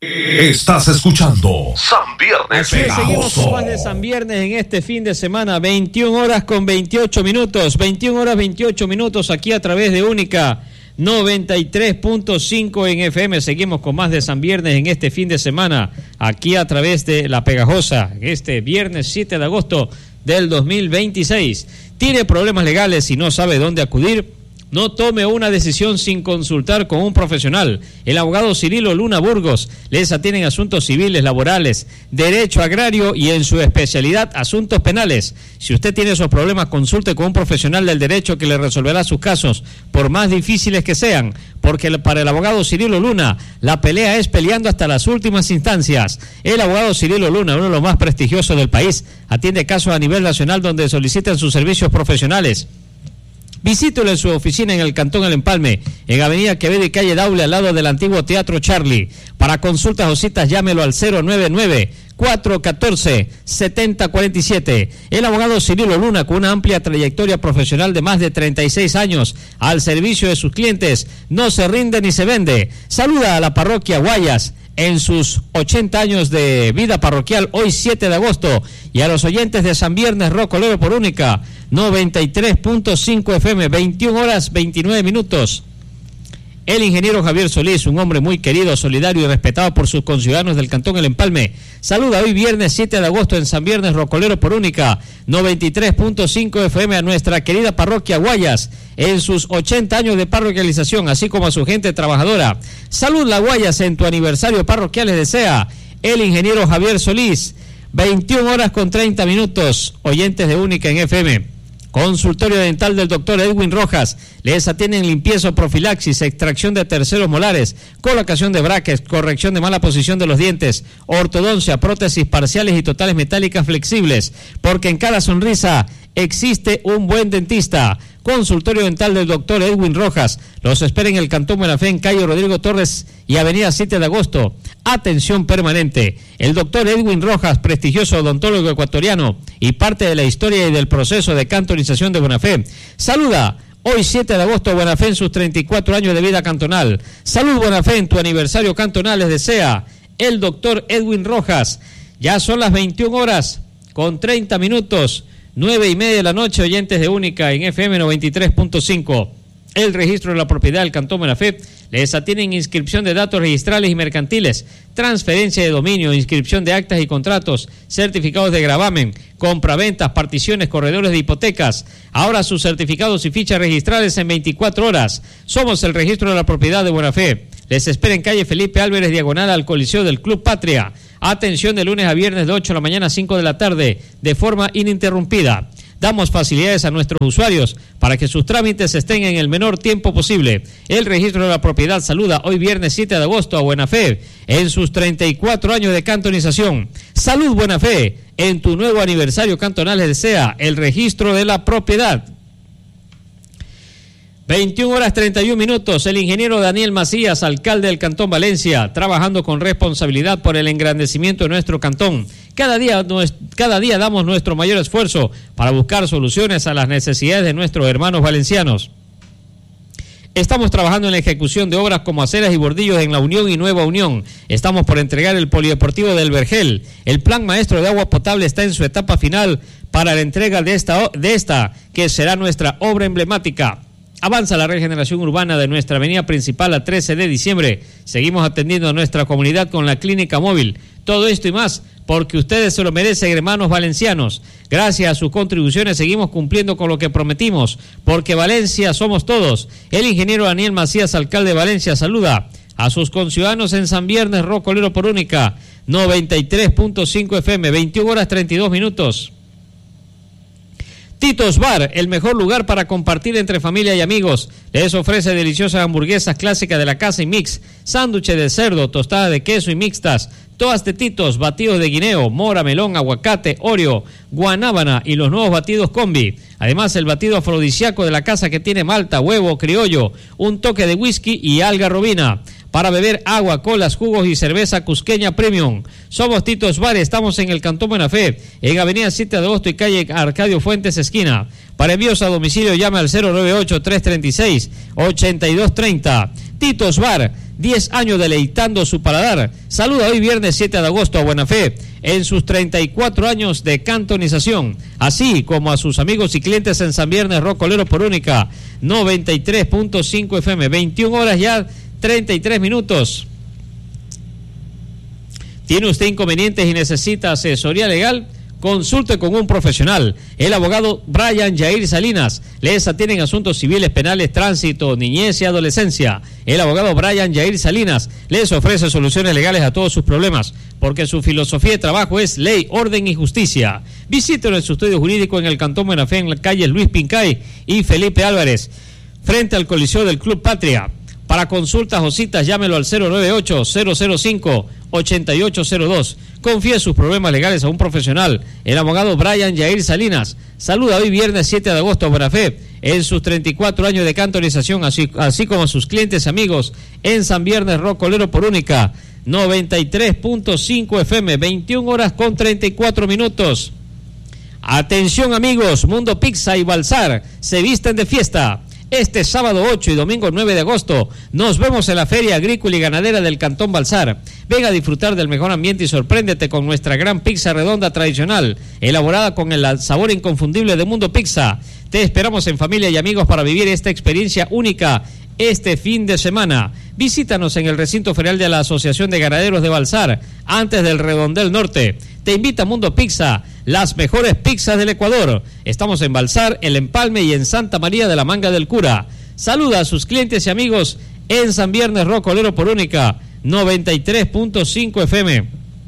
Estás escuchando San Viernes Pegajoso. Seguimos con más de San Viernes en este fin de semana, 21 horas con 28 minutos, 21 horas 28 minutos aquí a través de Única 93.5 en FM. Seguimos con más de San Viernes en este fin de semana, aquí a través de La Pegajosa, este viernes 7 de agosto del 2026. ¿Tiene problemas legales y no sabe dónde acudir? No tome una decisión sin consultar con un profesional. El abogado Cirilo Luna Burgos les atiende en asuntos civiles, laborales, derecho agrario y en su especialidad asuntos penales. Si usted tiene esos problemas, consulte con un profesional del derecho que le resolverá sus casos, por más difíciles que sean, porque para el abogado Cirilo Luna la pelea es peleando hasta las últimas instancias. El abogado Cirilo Luna, uno de los más prestigiosos del país, atiende casos a nivel nacional donde solicitan sus servicios profesionales. Visítelo en su oficina en el Cantón El Empalme, en Avenida Quevedo y Calle Daule, al lado del antiguo Teatro Charlie. Para consultas o citas, llámelo al 099-414-7047. El abogado Cirilo Luna, con una amplia trayectoria profesional de más de 36 años, al servicio de sus clientes, no se rinde ni se vende. Saluda a la parroquia Guayas en sus 80 años de vida parroquial, hoy 7 de agosto, y a los oyentes de San Viernes Rocolero por Única 93.5 FM, 21 horas 29 minutos. El ingeniero Javier Solís, un hombre muy querido, solidario y respetado por sus conciudadanos del Cantón El Empalme, saluda hoy viernes 7 de agosto en San Viernes Rocolero por Única 93.5 FM a nuestra querida parroquia Guayas en sus 80 años de parroquialización, así como a su gente trabajadora. Salud La Guayas en tu aniversario parroquial, les desea el ingeniero Javier Solís. 21 horas con 30 minutos, oyentes de Única en FM. Consultorio dental del doctor Edwin Rojas. Les atienden limpieza o profilaxis, extracción de terceros molares, colocación de brackets, corrección de mala posición de los dientes, ortodoncia, prótesis parciales y totales metálicas flexibles. Porque en cada sonrisa existe un buen dentista. Consultorio dental del doctor Edwin Rojas. Los espera en el Cantón Buenafé, en calle Rodrigo Torres y avenida 7 de agosto. Atención permanente. El doctor Edwin Rojas, prestigioso odontólogo ecuatoriano y parte de la historia y del proceso de cantonización de Buenafé, saluda hoy 7 de agosto Buenafé en sus 34 años de vida cantonal. Salud Buenafé en tu aniversario cantonal, les desea el doctor Edwin Rojas. Ya son las 21 horas con 30 minutos. 9:30 de la noche, oyentes de Única en FM 93.5. El registro de la propiedad del Cantón Buenafé les atienden inscripción de datos registrales y mercantiles, transferencia de dominio, inscripción de actas y contratos, certificados de gravamen, compraventas, particiones, corredores de hipotecas. Ahora sus certificados y fichas registrales en 24 horas. Somos el registro de la propiedad de Buenafé. Les espera en calle Felipe Álvarez, diagonal al Coliseo del Club Patria. Atención de lunes a viernes de 8 de la mañana a 5 de la tarde, de forma ininterrumpida. Damos facilidades a nuestros usuarios para que sus trámites estén en el menor tiempo posible. El registro de la propiedad saluda hoy viernes 7 de agosto a Buenafé en sus 34 años de cantonización. Salud Buenafé, en tu nuevo aniversario cantonal les desea el registro de la propiedad. 21 horas 31 minutos, el ingeniero Daniel Macías, alcalde del Cantón Valencia, trabajando con responsabilidad por el engrandecimiento de nuestro cantón. Cada día damos nuestro mayor esfuerzo para buscar soluciones a las necesidades de nuestros hermanos valencianos. Estamos trabajando en la ejecución de obras como aceras y bordillos en La Unión y Nueva Unión. Estamos por entregar el polideportivo del Vergel. El plan maestro de agua potable está en su etapa final para la entrega de esta que será nuestra obra emblemática. Avanza la regeneración urbana de nuestra avenida principal a 13 de diciembre. Seguimos atendiendo a nuestra comunidad con la clínica móvil. Todo esto y más porque ustedes se lo merecen, hermanos valencianos. Gracias a sus contribuciones seguimos cumpliendo con lo que prometimos, porque Valencia somos todos. El ingeniero Daniel Macías, alcalde de Valencia, saluda a sus conciudadanos en San Viernes Rocolero por Única 93.5 FM, 21 horas 32 minutos. Tito's Bar, el mejor lugar para compartir entre familia y amigos. Les ofrece deliciosas hamburguesas clásicas de la casa y mix, sándwiches de cerdo, tostada de queso y mixtas, todas de Tito's, batidos de guineo, mora, melón, aguacate, oreo, guanábana y los nuevos batidos combi. Además, el batido afrodisíaco de la casa que tiene malta, huevo, criollo, un toque de whisky y alga robina. para beber agua, colas, jugos y cerveza cusqueña premium. Somos Titos Bar, estamos en el Cantón Buena Fe, en Avenida 7 de Agosto y calle Arcadio Fuentes, esquina. Para envíos a domicilio llame al 098-336-8230. Titos Bar, 10 años deleitando su paladar. Saluda hoy viernes 7 de agosto a Buena Fe en sus 34 años de cantonización, así como a sus amigos y clientes en San Viernes Rocolero por Única 93.5 FM, 21 horas ya 33 minutos. ¿Tiene usted inconvenientes y necesita asesoría legal? Consulte con un profesional, el abogado Brian Jair Salinas. Les atienden asuntos civiles, penales, tránsito, niñez y adolescencia. El abogado Brian Jair Salinas les ofrece soluciones legales a todos sus problemas, porque su filosofía de trabajo es ley, orden y justicia. Visítenos en su estudio jurídico en el Cantón Buena Fe, en la calle Luis Pincay y Felipe Álvarez, frente al Coliseo del Club Patria. Para consultas o citas, llámelo al 098-005-8802. Confíe sus problemas legales a un profesional, el abogado Brian Jair Salinas. Saluda hoy viernes 7 de agosto a Buena Fe en sus 34 años de cantonización, así como a sus clientes y amigos en San Viernes Rocolero por Única 93.5 FM, 21 horas con 34 minutos. Atención amigos, Mundo Pizza y Balsar se visten de fiesta. Este sábado 8 y domingo 9 de agosto nos vemos en la Feria Agrícola y Ganadera del Cantón Balsar. Ven a disfrutar del mejor ambiente y sorpréndete con nuestra gran pizza redonda tradicional, elaborada con el sabor inconfundible de Mundo Pizza. Te esperamos en familia y amigos para vivir esta experiencia única este fin de semana. Visítanos en el recinto ferial de la Asociación de Ganaderos de Balsar, antes del Redondel Norte. Te invita Mundo Pizza, las mejores pizzas del Ecuador. Estamos en Balsar, El Empalme y en Santa María de la Manga del Cura. Saluda a sus clientes y amigos en San Viernes Rocolero por Única 93.5 FM.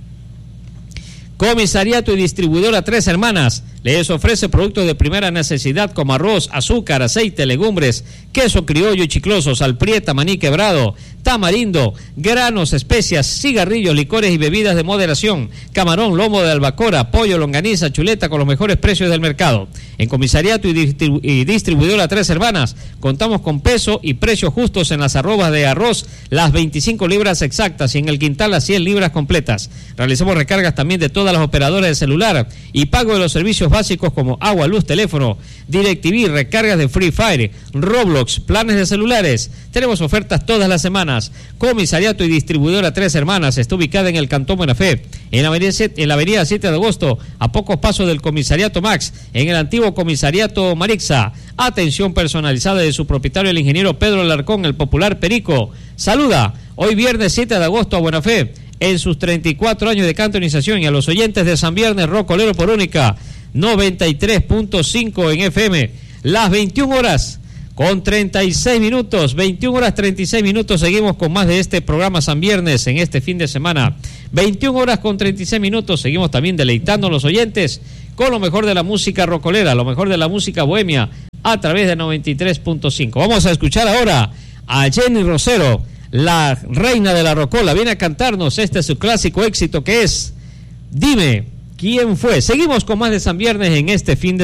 Comisariato y distribuidora Tres Hermanas les ofrece productos de primera necesidad como arroz, azúcar, aceite, legumbres, queso criollo y chicloso, salprieta, maní quebrado, tamarindo, granos, especias, cigarrillos, licores y bebidas de moderación, camarón, lomo de albacora, pollo, longaniza, chuleta con los mejores precios del mercado. En Comisariato y distribuidora Tres Hermanas contamos con peso y precios justos en las arrobas de arroz, las 25 libras exactas, y en el quintal las 100 libras completas. Realizamos recargas también de todas las operadoras de celular y pago de los servicios básicos como agua, luz, teléfono, DirecTV, recargas de Free Fire, Roblox, planes de celulares. Tenemos ofertas todas las semanas. Comisariato y distribuidora Tres Hermanas está ubicada en el Cantón Buena Fe, en la avenida 7 de agosto, a pocos pasos del Comisariato Max, en el antiguo Comisariato Marixa. Atención personalizada de su propietario, el ingeniero Pedro Alarcón, el popular Perico. Saluda hoy viernes 7 de agosto a Buena Fe en sus 34 años de cantonización, y a los oyentes de San Viernes Rocolero por Única 93.5 en FM, las 21 horas con 36 minutos, 21 horas 36 minutos, seguimos con más de este programa San Viernes en este fin de semana, 21 horas con 36 minutos, seguimos también deleitando a los oyentes con lo mejor de la música rocolera, lo mejor de la música bohemia, a través de 93.5. Vamos a escuchar ahora a Jenny Rosero, la reina de la rocola, viene a cantarnos este su clásico éxito que es Dime ¿Quién fue? Seguimos con más de San Viernes en este fin de